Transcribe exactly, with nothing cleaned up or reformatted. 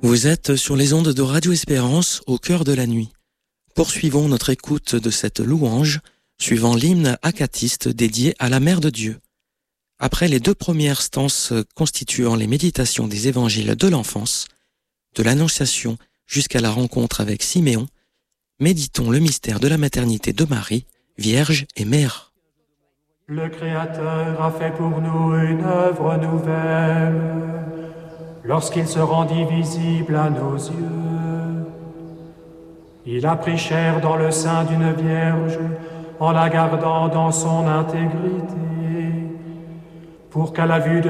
Vous êtes sur les ondes de Radio Espérance au cœur de la nuit. Poursuivons notre écoute de cette louange, suivant l'hymne acatiste dédié à la Mère de Dieu. Après les deux premières stances constituant les méditations des évangiles de l'enfance, de l'Annonciation jusqu'à la rencontre avec Siméon, méditons le mystère de la maternité de Marie, Vierge et Mère. Le Créateur a fait pour nous une œuvre nouvelle, lorsqu'il se rendit visible à nos yeux. Il a pris chair dans le sein d'une vierge, en la gardant dans son intégrité, pour qu'à la vue de